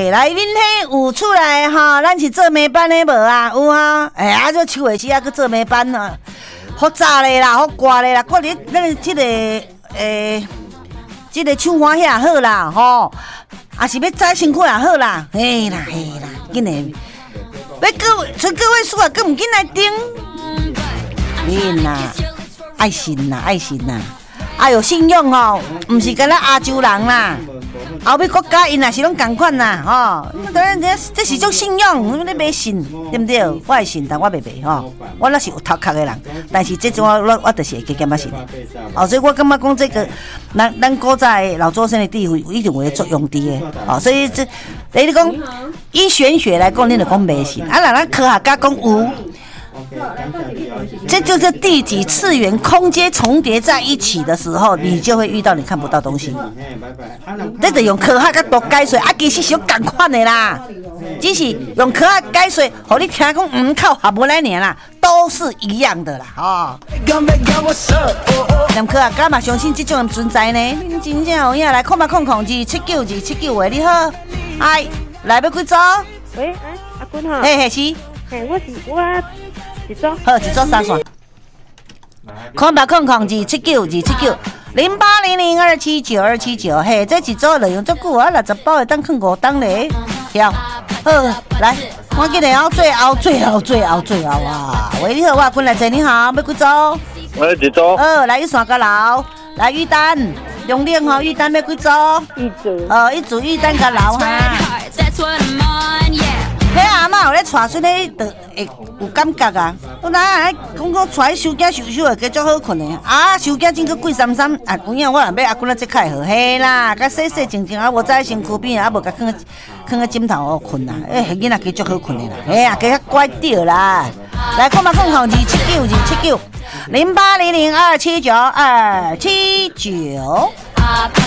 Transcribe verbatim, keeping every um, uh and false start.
对，来，恁迄有出来哈，咱是做美班的无啊？有啊，哎呀，这秋尾期啊，去做美班啊，好炸的啦，好刮的啦，挂伫咱个这个诶，这个手环遐好啦，吼，啊是要早辛苦也好啦，嘿啦嘿啦，紧的，要各位存各位数啊，更唔紧来顶，紧啦，爱心啦，爱心啦。啊有信用哦，唔是干那亚洲人啦，后尾国家因也是拢同款啦，吼、哦，当然这这是种信用，你袂信对不对？我会信，但我袂卖吼，我那是有头壳的人，但是这种我我我就是会加减仔信。哦，所以我感觉讲这个，咱咱古早的老祖先的智慧一定会作用伫的，哦，所以这，你讲以玄学来讲，你就讲袂信，啊，那咱科学家讲有。这就是第几次元空间重叠在一起的时候，你就会遇到你看不到东西。这就用科学角度解说，啊，其实是有同款的啦，只是用科学解说，互你听讲唔靠学无来年啦，都是一样的啦，哦。连科学家嘛相信这种存在呢，你真正有影来看嘛看看二七九二七九的，你好，哎，来要几组？ 喂，哎，阿君好。 嘿嘿是。 嘿，我是我。一组好，一组三线。空白空空二七九二七九零八零零二七九二七九，嘿，这一组内容足久啊，六十包会当放五档咧。好，好，来，我记得要最后最后最后最后啊！喂，你好，我君来者，你好，要几组？ 我一组。 呃，来一三个楼，来玉丹，用力吼，玉丹要几组？ 一组。 哦，一组玉丹个楼哈。迄阿嬷有咧带出咧，就会有感觉啊！我哪来讲讲带收囝收收会加足好困的啊！收囝真个贵三三啊！有影我若要阿姑仔即开好，嘿啦，甲洗洗净净啊，无在身躯边啊，无甲放放个枕头哦困啦，诶，囡仔加足好困的啦，嘿啊，加较乖着啦！来，看嘛，看看二七九二七九零八零零二七九二七九。